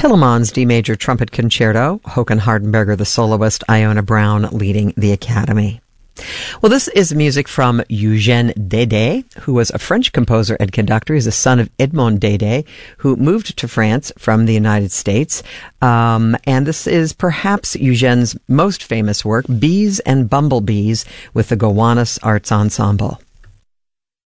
Tillemans D major trumpet concerto, Håkan Hardenberger the soloist, Iona Brown leading the Academy. Well, this is music from Eugène Dédé, who was a French composer and conductor. He's a son of Edmond Dédé, who moved to France from the United States. And this is perhaps Eugène's most famous work, Bees and Bumblebees, with the Gowanus Arts Ensemble.